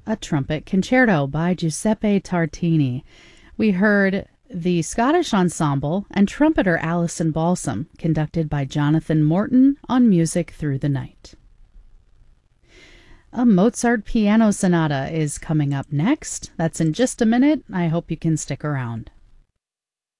a trumpet concerto by Giuseppe Tartini. We heard the Scottish Ensemble and trumpeter Alison Balsam, conducted by Jonathan Morton on Music Through the Night. A Mozart piano sonata is coming up next. That's in just a minute. I hope you can stick around.